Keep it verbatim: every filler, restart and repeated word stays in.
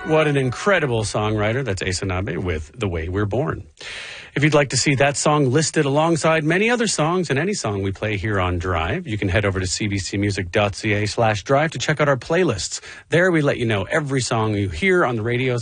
What an incredible songwriter. That's Ace Anabe with The Way We're Born. If you'd like to see that song listed alongside many other songs and any song we play here on Drive, you can head over to cbcmusic.ca slash drive to check out our playlists. There we let you know every song you hear on the radio